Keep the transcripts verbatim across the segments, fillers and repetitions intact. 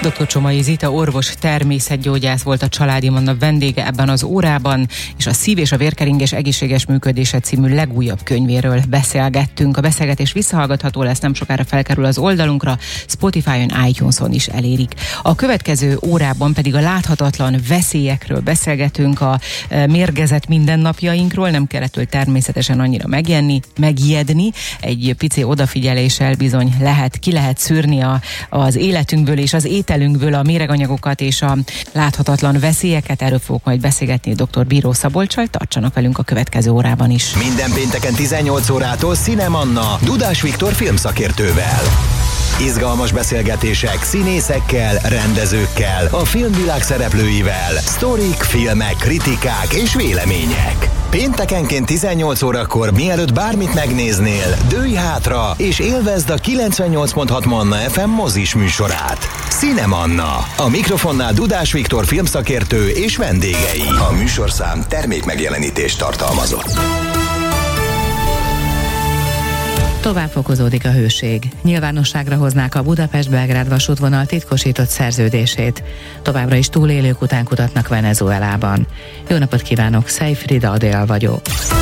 doktor Csomai Zita orvos természetgyógyász volt a Családi Manna vendége ebben az órában, és a Szív- és a vérkeringés egészséges működése című legújabb könyvéről beszélgettünk. A beszélgetés visszahallgatható lesz, nem sokára felkerül az oldalunkra, Spotify-on, iTunes-on is elérik. A következő órában pedig a láthatatlan veszélyekről beszélgetünk, a mérgezett mindennapjainkról, nem kellett természetesen annyira megjenni, megijedni, egy pici odafigyeléssel bizony lehet, ki lehet szűrni a, az életünkből és az ételünkből a méreganyagokat és a láthatatlan veszélyeket. Erről fogok majd beszélgetni doktor Bíró Szabolccsal, tartsanak velünk a következő órában is. Minden pénteken tizennyolc órától Színe Manna Dudás Viktor filmszakértővel. Izgalmas beszélgetések színészekkel, rendezőkkel, a filmvilág szereplőivel, sztorik, filmek, kritikák és vélemények. Péntekenként tizennyolc órakor, mielőtt bármit megnéznél, dőlj hátra és élvezd a kilencvennyolc pont hat Manna ef em mozis műsorát. Színe Manna. A mikrofonnál Dudás Viktor filmszakértő és vendégei. A műsorszám termék megjelenítést tartalmazott. Tovább fokozódik a hőség. Nyilvánosságra hoznák a Budapest-Belgrád vasútvonal titkosított szerződését. Továbbra is túlélők után kutatnak Venezuelában. Jó napot kívánok, Szejfrida Adél vagyok.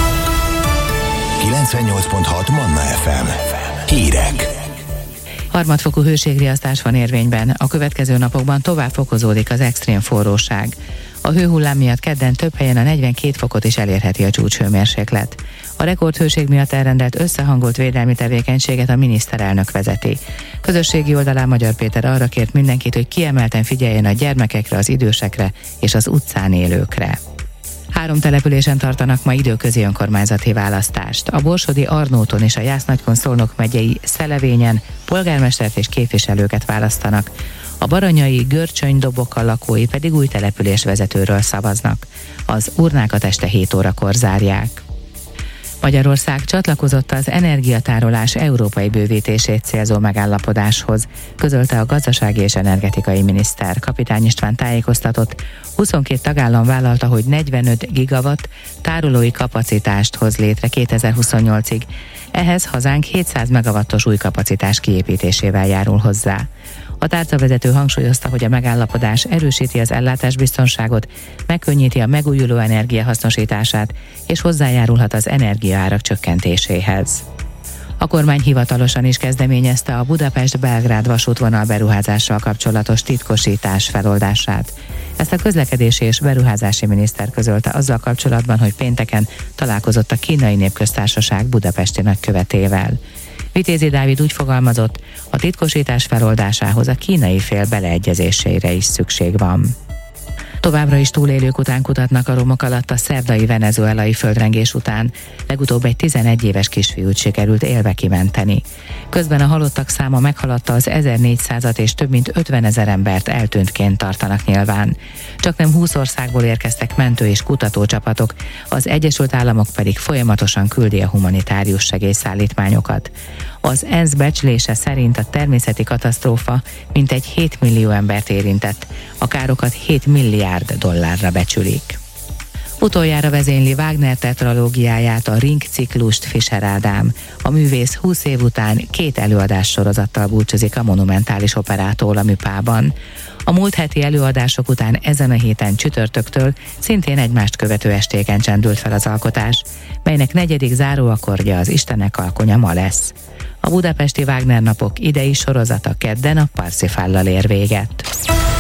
kilencvennyolc pont hat Manna ef em. Hírek. Harmadfokú hőségriasztás van érvényben. A következő napokban tovább fokozódik az extrém forróság. A hőhullám miatt kedden több helyen a negyvenkét fokot is elérheti a csúcshőmérséklet. A rekordhőség miatt elrendelt összehangolt védelmi tevékenységet a miniszterelnök vezeti. Közösségi oldalán Magyar Péter arra kért mindenkit, hogy kiemelten figyeljen a gyermekekre, az idősekre és az utcán élőkre. Három településen tartanak ma időközi önkormányzati választást. A Borsodi Arnóton és a Jász-Nagykun-Szolnok megyei Szelevényen polgármestert és képviselőket választanak. A baranyai Görcsöny-Doboka lakói pedig új településvezetőről szavaznak. Az urnákat este hét órakor zárják. Magyarország csatlakozott az energiatárolás európai bővítését célzó megállapodáshoz, közölte a gazdasági és energetikai miniszter. Kapitány István tájékoztatott, huszonkét tagállam vállalta, hogy negyvenöt gigawatt tárolói kapacitást hoz létre kétezer-huszonnyolcig. Ehhez hazánk hétszáz megawattos új kapacitás kiépítésével járul hozzá. A tárcavezető hangsúlyozta, hogy a megállapodás erősíti az ellátásbiztonságot, megkönnyíti a megújuló energia hasznosítását, és hozzájárulhat az energiaárak csökkentéséhez. A kormány hivatalosan is kezdeményezte a Budapest-Belgrád vasútvonal beruházással kapcsolatos titkosítás feloldását. Ezt a közlekedési és beruházási miniszter közölte azzal kapcsolatban, hogy pénteken találkozott a Kínai Népköztársaság budapesti nagykövetével. Vitézi Dávid úgy fogalmazott, a titkosítás feloldásához a kínai fél beleegyezésére is szükség van. Továbbra is túlélők után kutatnak a romok alatt a szerdai venezuelai földrengés után. Legutóbb egy tizenegy éves kisfiút sikerült élve kimenteni. Közben a halottak száma meghaladta az ezernégyszázat és több mint ötvenezer embert eltűntként tartanak nyilván. Csaknem húsz országból érkeztek mentő- és kutatócsapatok, az Egyesült Államok pedig folyamatosan küldi a humanitárius segélyszállítmányokat. Az ENSZ becslése szerint a természeti katasztrófa mintegy hét millió embert érintett, a károkat hét milliárd dollárra becsülik. Utoljára vezényli Wagner tetralógiáját, a Ring ciklust Fischer Ádám. A művész húsz év után két előadás sorozattal búcsúzik a Monumentális Operától a Műpában. A múlt heti előadások után ezen a héten csütörtöktől szintén egymást követő estéken csendült fel az alkotás, melynek negyedik záróakkordja az Istenek alkonya ma lesz. A budapesti Wagner napok idei sorozata kedden a Parsifállal ér véget.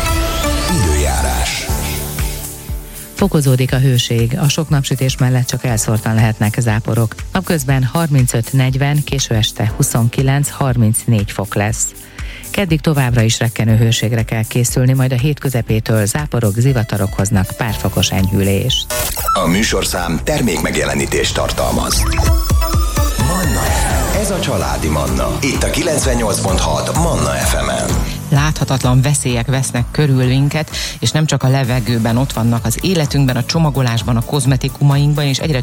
Időjárás. Fokozódik a hőség, a sok napsütés mellett csak elszórtan lehetnek záporok. Napközben harmincöt negyven, késő este huszonkilenc harmincnégy fok lesz. Keddig továbbra is rekkenő hőségre kell készülni, majd a hét közepétől záporok, zivatarok hoznak pár fokos enyhülést. A műsorszám termék megjelenítést tartalmaz. Manna. Ez a Családi Manna. Itt a kilencvennyolc pont hat Manna ef em-en. Láthatatlan veszélyek vesznek körül minket, és nem csak a levegőben, ott vannak az életünkben, a csomagolásban, a kozmetikumainkban, és egyre